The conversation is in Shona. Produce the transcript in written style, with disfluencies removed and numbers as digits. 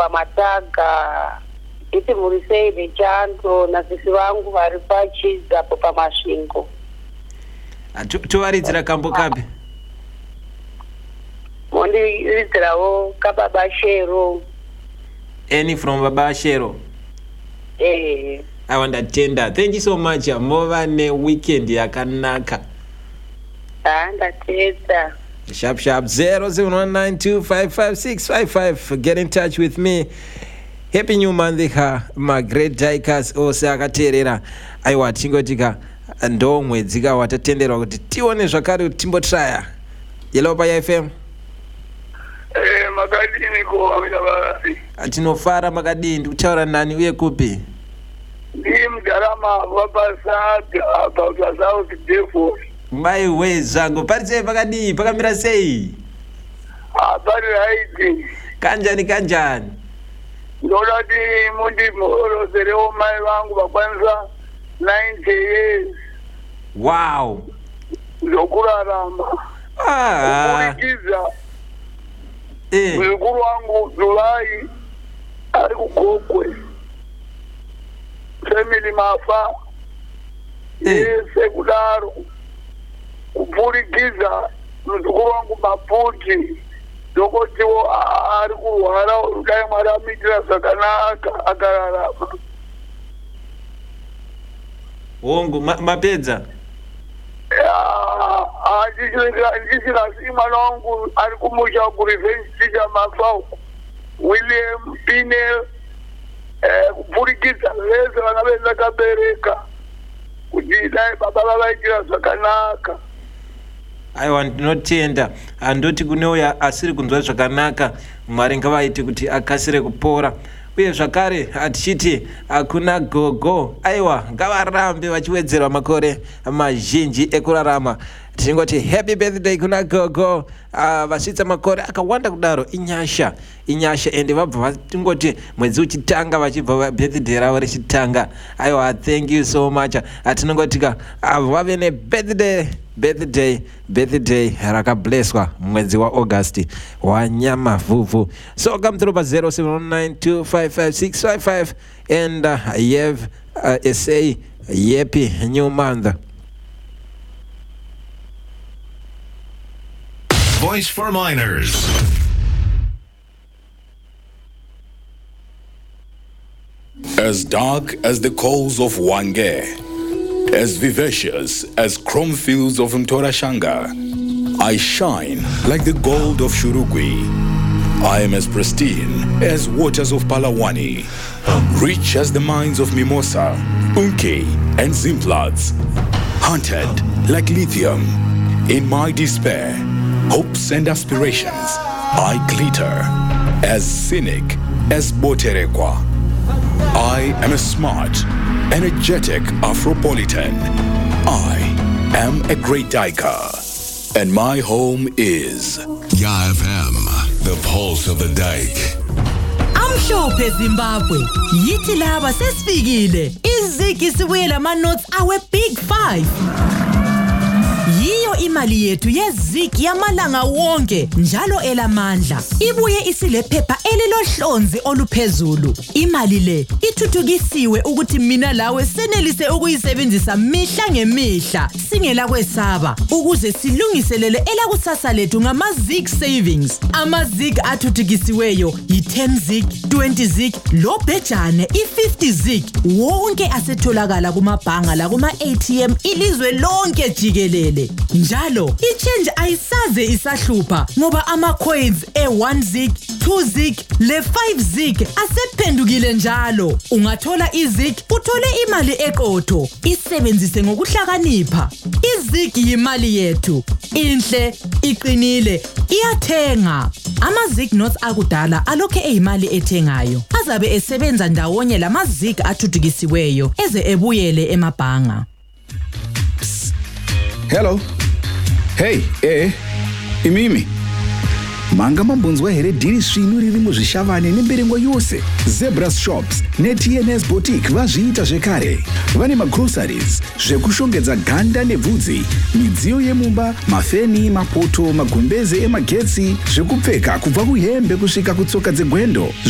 pamataga iti murisei chando na sisi vangu vari pachiza po pamasvingo. Tovaridzira kambo kapi? Mondiridzirawo kababa Shero. Any from Baba Shero? I want to tender. Thank you so much. Mova ne weekend yakanaka. Ndatenda. Sharp 00192555655. Get in touch with me. Happy new month my great dikers ose akateerera. Aiwa tingotika ndo mwedzi watatenderwa kuti tione zvakare kuti timbotraya. Yellow pa FM. Makadini ko amidabasi. Atinofara makadini kutaura nani uye kupi? Ndi mgarama wapasaga pa South Devon. Mai we zangu paritse pakadini pakamira sei? Pari haiti. Kanjani? Ndodati mundi moro zereo mai vangu vakwanza 90 years. Wow. Zokurarama. Kurikiza. Mukuru wangu Julai ari kugokwe. Family mafa. Yese kudaro. Kupurikiza mukuru wangu Maputi. Dokotiwo ari kurwara udai mwara mitira zvakanaka akararama. Wongu mapedza. Andisina mwana wangu ari kumusha kurevenge teacher Mafau William Pinel kupurikiza vese vana vese vakabereka kuti dai baba vavaitira zvakanaka. Aiwa ndinotenda andoti kuneuya asiri kunzwa zvakanaka Mwari ngavaite kuti akasire kupora uye zvakare atichiti akuna gogo aiwa ngavarambe vachiwedzerwa makore mazhinji ekurarama. Tingoti happy birthday kuna gogo. Vasvitsa makore akawanda kudaro inyasha ende vabva vatingoti mwedzi uchitanga vachibva birthday ravo richitanga. Aiwa thank you so much. Atinongotika vave ne birthday rakablesswa mwedzi wa August wanyamavhuvhu. So come through pa 0792555655 and you have say happy new month. Voice for Minors. As dark as the coals of Wange, as vivacious as chrome fields of Mtorashanga, I shine like the gold of Shurugwi. I am as pristine as waters of Palawani, rich as the mines of Mimosa, Unke, and Zimplats, hunted like lithium. In my despair, hopes and aspirations, I glitter as cynic as Boterekwa. I am a smart, energetic Afropolitan. I am a great diker, and my home is Ya FM, the pulse of the dike. Amhlophe Zimbabwe yithi laba sesifikile izigi siwela ama notes awe big 5 yiyo imali yethu yezigi yamalanga wonke njalo elamandla ibuye isilephepha elilohlonzi oluphezulu. Imali le ithuthukisiwe ukuthi mina lawe senelise ukuyisebenzisa mihla ngemihla singela kwesaba ukuze silungiselele elakusasa lethu ngama-Zig savings. Ama-Zig athuthukisiweyo yi-10 Zig, 20 Zig, lo bhejane i-50 Zig wonke asetholakala kumabhanga la kuma-ATM ilizwe lonke jikelele. Njalo i-change ayisaze isahlupha ngoba ama-coins e-1 Zig, 2 Zig, le-5 Zig asephendukile njalo. Ungathola i-Zig uthole imali eqotho. Isebenzise ngokuhlakanipha. I-Zig yimali yethu. Inhle, iqinile, iyathenga. Ama-Zig notes akudala alokhe eyimali ethengayo. Azabe esebenza ndawonye lama-Zig athuthukisiweyo eze ebuyele emabhanga. Hello. Hey, imimi. Manga mambunzwa here diri svinu riri muzvishavane nemberengo yose. Zebras Shops neTNS Boutique vazviita zvekare. Vane magroceries, zvekushongedza ganda nebvudzi, midziyo yemumba, mafeni, mapoto, magumbeze emagetsi, zvekupfeka kubva kuhembe kusvika kutsoka dzegwendo.